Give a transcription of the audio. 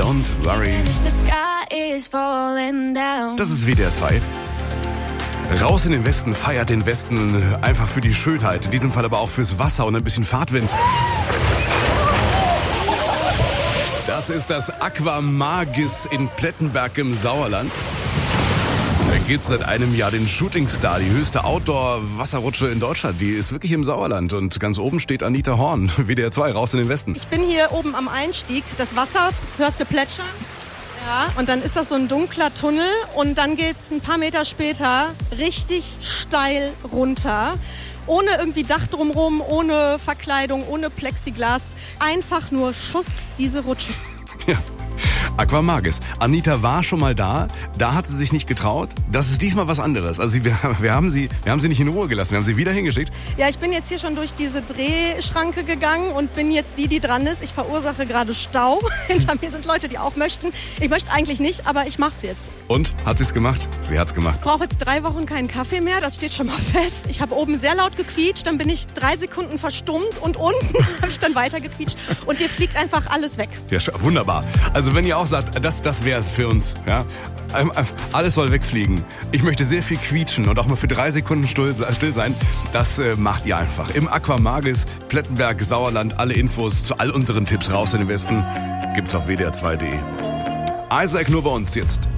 Don't Worry. Das ist WDR 2. Raus in den Westen, feiert den Westen einfach für die Schönheit. In diesem Fall aber auch fürs Wasser und ein bisschen Fahrtwind. Das ist das Aqua Magis in Plettenberg im Sauerland. Da gibt es seit einem Jahr den Shooting Star, die höchste Outdoor-Wasserrutsche in Deutschland. Die ist wirklich im Sauerland und ganz oben steht Anita Horn, WDR 2, raus in den Westen. Ich bin hier oben am Einstieg, das Wasser, hörst du plätschern? Ja, und dann ist das so ein dunkler Tunnel und dann geht's ein paar Meter später richtig steil runter. Ohne irgendwie Dach drumherum, ohne Verkleidung, ohne Plexiglas. Einfach nur Schuss, diese Rutschen. Ja. Aqua Magis. Anita war schon mal da hat sie sich nicht getraut. Das ist diesmal was anderes. Also wir haben sie nicht in Ruhe gelassen, wir haben sie wieder hingeschickt. Ja, ich bin jetzt hier schon durch diese Drehschranke gegangen und bin jetzt die dran ist. Ich verursache gerade Stau. Hinter mir sind Leute, die auch möchten. Ich möchte eigentlich nicht, aber ich mach's jetzt. Und? Hat sie's gemacht? Sie hat's gemacht. Ich brauche jetzt 3 Wochen keinen Kaffee mehr, das steht schon mal fest. Ich habe oben sehr laut gequietscht, dann bin ich 3 Sekunden verstummt und unten habe ich dann weiter gequietscht und dir fliegt einfach alles weg. Ja, wunderbar. Also wenn ihr auch sagt, das wäre es für uns. Ja? Alles soll wegfliegen. Ich möchte sehr viel quietschen und auch mal für 3 Sekunden still sein. Das macht ihr einfach. Im Aqua Magis, Plettenberg, Sauerland. Alle Infos zu all unseren Tipps raus in den Westen gibt's auf wdr2.de. Isaac nur bei uns jetzt.